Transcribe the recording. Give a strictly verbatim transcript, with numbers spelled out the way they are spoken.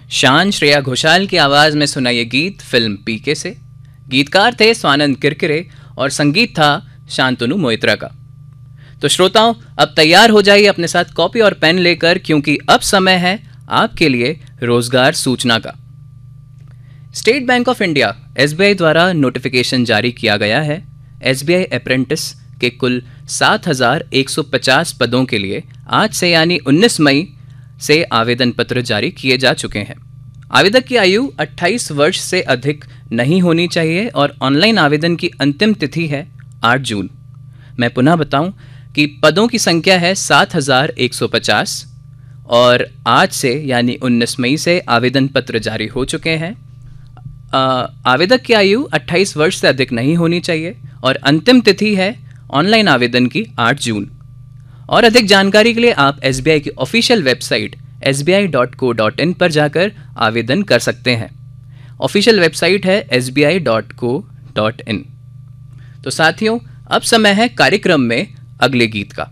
शान श्रेया घोषाल की आवाज में सुना ये गीत फिल्म पीके से। गीतकार थे स्वानंद किरकिरे और संगीत था शांतनु मोइत्रा का। तो श्रोताओं, अब तैयार हो जाइए अपने साथ कॉपी और पेन लेकर, क्योंकि अब समय है आपके लिए रोजगार सूचना का। State bank of India SBI द्वारा नोटिफिकेशन जारी किया गया है। एसबीआई अप्रेंटिस के कुल सात हजार एक सौ पचास पदों के लिए आज से यानी उन्नीस मई से आवेदन पत्र जारी किए जा चुके हैं। आवेदक की आयु अट्ठाईस वर्ष से अधिक नहीं होनी चाहिए और ऑनलाइन आवेदन की अंतिम तिथि है आठ जून। मैं पुनः बताऊं कि पदों की संख्या है सात हजार एक सौ पचास और आज से यानी उन्नीस मई से आवेदन पत्र जारी हो चुके हैं। आवेदक की आयु अट्ठाईस वर्ष से अधिक नहीं होनी चाहिए और अंतिम तिथि है ऑनलाइन आवेदन की आठ जून। और अधिक जानकारी के लिए आप एसबीआई की official website S B I dot co dot in पर जाकर आवेदन कर सकते हैं। ऑफिशियल वेबसाइट है S B I dot co dot in. तो साथियों, अब समय है कार्यक्रम में अगले गीत का।